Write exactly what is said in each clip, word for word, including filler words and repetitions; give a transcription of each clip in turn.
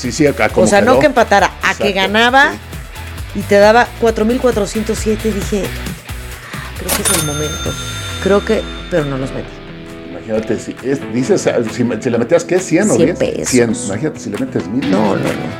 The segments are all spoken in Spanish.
Sí, sí, acá como O sea, quedó. no que empatara, a Exacto, que ganaba sí. y te daba cuatro mil cuatrocientos siete. Dije, creo que es el momento. Creo que, pero no los metí. Imagínate, si es, dices, si, si le metías, ¿qué? ¿cien o cien diez? pesos. cien. Imagínate si le metes mil. No, no,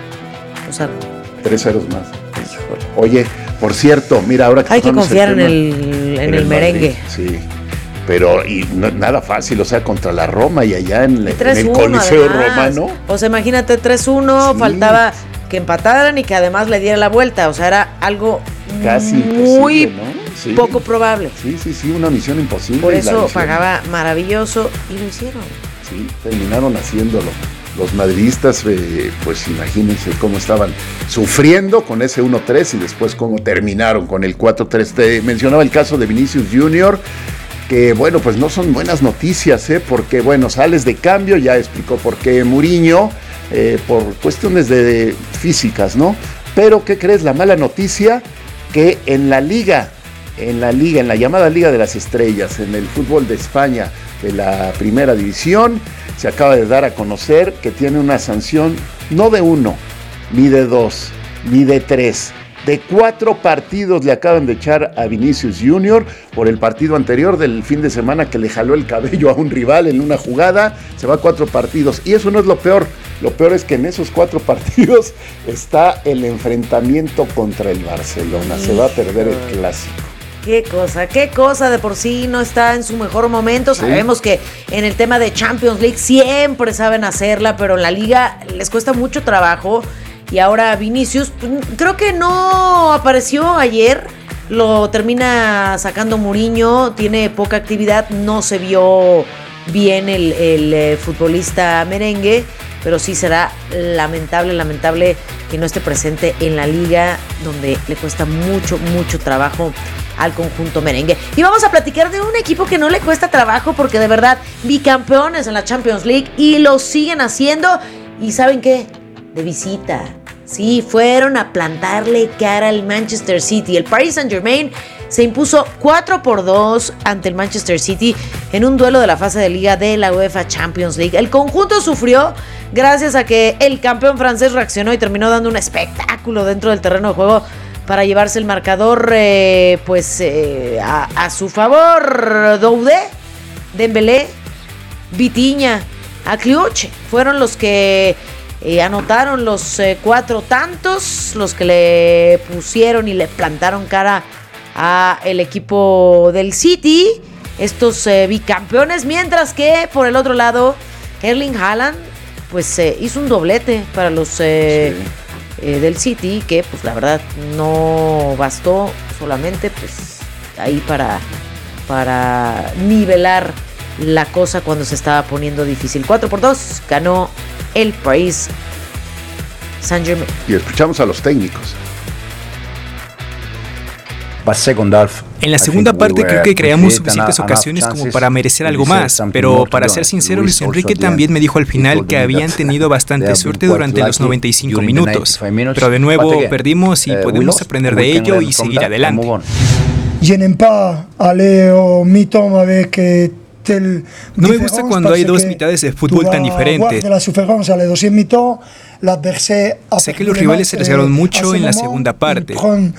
no. O sea, Tres ceros más. híjole. Oye, por cierto, mira, ahora que Hay que tocamos confiar en tema, el, en el merengue. Madrid, sí, pero y no, nada fácil, o sea, contra la Roma y allá en, en el uno, Coliseo además. Romano. O sea, imagínate tres uno, Sí. faltaba que empataran y que además le diera la vuelta. O sea, era algo Casi muy imposible, ¿no? Sí. poco probable. Sí, sí, sí, una misión imposible. Por y la eso hicieron. pagaba maravilloso y lo hicieron. Sí, terminaron haciéndolo. Los madridistas, eh, pues imagínense cómo estaban sufriendo con ese uno tres y después cómo terminaron con el cuatro tres. Te mencionaba el caso de Vinicius Junior, que bueno, pues no son buenas noticias, ¿eh? Porque bueno, sales de cambio, ya explicó por qué Mourinho, eh, por cuestiones de, de físicas, ¿no? Pero, ¿qué crees? La mala noticia, que en la liga, en la liga, en la llamada Liga de las Estrellas, en el fútbol de España, de la primera división, se acaba de dar a conocer que tiene una sanción no de uno, ni de dos, ni de tres, de cuatro partidos le acaban de echar a Vinicius Junior por el partido anterior del fin de semana que le jaló el cabello a un rival en una jugada. Se va a cuatro partidos y eso no es lo peor. Lo peor es que en esos cuatro partidos está el enfrentamiento contra el Barcelona. Se va a perder el clásico. Qué cosa, qué cosa, de por sí no está en su mejor momento. Sí. Sabemos que en el tema de Champions League siempre saben hacerla, pero en la liga les cuesta mucho trabajo. Y ahora Vinicius, creo que no apareció ayer, lo termina sacando Mourinho, tiene poca actividad, no se vio bien el, el eh, futbolista merengue, pero sí será lamentable, lamentable que no esté presente en la liga, donde le cuesta mucho, mucho trabajo al conjunto merengue. Y vamos a platicar de un equipo que no le cuesta trabajo, porque de verdad, bicampeones en la Champions League y lo siguen haciendo. ¿Y saben qué? De visita. Sí, fueron a plantarle cara al Manchester City. El Paris Saint-Germain se impuso cuatro por dos ante el Manchester City en un duelo de la fase de liga de la UEFA Champions League. El conjunto sufrió gracias a que el campeón francés reaccionó y terminó dando un espectáculo dentro del terreno de juego para llevarse el marcador eh, pues eh, a, a su favor. Doudé, Dembélé, Vitinha, Akliuch fueron los que Eh, anotaron los eh, cuatro tantos, los que le pusieron y le plantaron cara a el equipo del City, estos eh, bicampeones, mientras que por el otro lado Erling Haaland pues eh, hizo un doblete para los eh, sí. eh, del City, que pues la verdad no bastó solamente pues ahí para, para nivelar la cosa cuando se estaba poniendo difícil. cuatro por dos ganó el Paris Saint-Germain. Y escuchamos a los técnicos. En la segunda parte creo que creamos suficientes ocasiones como para merecer algo más, pero para ser sincero, Luis Enrique también me dijo al final que habían tenido bastante suerte durante los noventa y cinco minutos, pero de nuevo perdimos y podemos aprender de ello y seguir adelante. Je n'aime pas aller au mi-temps avec No me gusta cuando hay dos mitades de fútbol tan diferentes. Sé que los rivales se arriesgaron mucho en la segunda parte.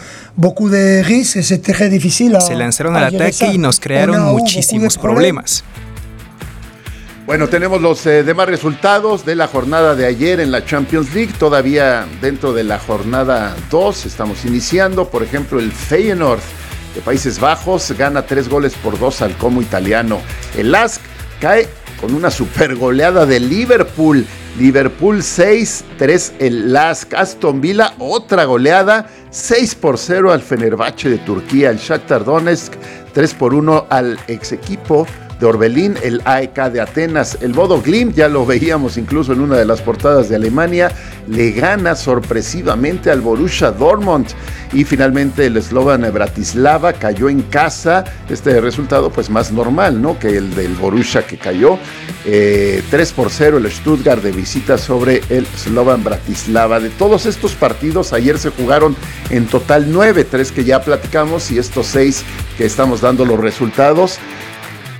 Se lanzaron al ataque y nos crearon muchísimos problemas. Bueno, tenemos los eh, demás resultados de la jornada de ayer en la Champions League. Todavía dentro de la jornada dos estamos iniciando. Por ejemplo, el Feyenoord de Países Bajos gana tres goles por dos al Como italiano. El Lask cae con una super goleada de Liverpool. Liverpool seis tres el Lask. Aston Villa otra goleada seis por cero al Fenerbahce de Turquía. El Shakhtar Donetsk tres por uno al ex equipo de Orbelín, el A E K de Atenas. El Bodo Glimt, ya lo veíamos incluso en una de las portadas de Alemania, le gana sorpresivamente al Borussia Dortmund. Y finalmente el Slovan Bratislava cayó en casa. Este resultado pues más normal, ¿no?, que el del Borussia, que cayó eh, tres por cero el Stuttgart de visita sobre el Slovan Bratislava. De todos estos partidos ayer se jugaron en total nueve, tres que ya platicamos y estos seis que estamos dando los resultados.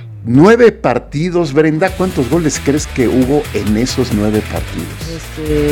Nueve partidos, Brenda, ¿cuántos goles crees que hubo en esos nueve partidos? Este,